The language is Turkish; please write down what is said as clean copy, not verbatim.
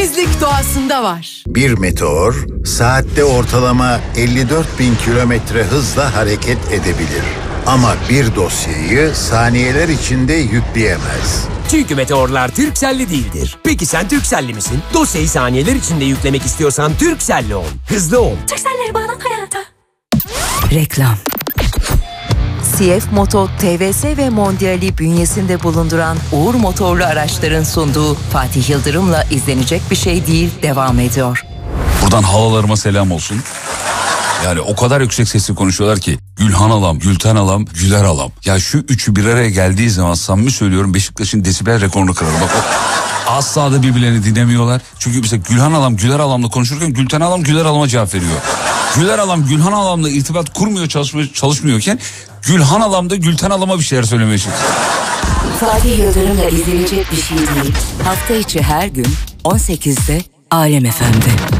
Sessizlik doğasında var. Bir meteor saatte ortalama 54.000 kilometre hızla hareket edebilir. Ama bir dosyayı saniyeler içinde yükleyemez. Çünkü meteorlar Turkcell'li değildir. Peki sen Turkcell'li misin? Dosyayı saniyeler içinde yüklemek istiyorsan Turkcell'li ol. Hızlı ol. Turkcell'leri bağlan hayata. Reklam. CF Moto, TVS ve Mondial'i bünyesinde bulunduran Uğur Motorlu araçların sunduğu Fatih Yıldırım'la izlenecek bir şey değil devam ediyor. Buradan halalarıma selam olsun. Yani o kadar yüksek sesli konuşuyorlar ki Gülhan alam, Gülten alam, Güler alam. Ya şu üçü bir araya geldiği zaman samimi söylüyorum Beşiktaş'ın desibel rekorunu kırarım. Bak asla da birbirlerini dinlemiyorlar. Çünkü mesela Gülhan alam, Güler alamla konuşurken Gülten alam, Güler alama cevap veriyor. Güler alam, Gülhan alamla irtibat kurmuyor, çalışmıyorken Gülhan alam da Gülten alama bir şeyler söylemeye çalışıyor. Fatih Yıldırım'la izlenecek bir şey değil. Hafta içi her gün 18'de Alem FM'de.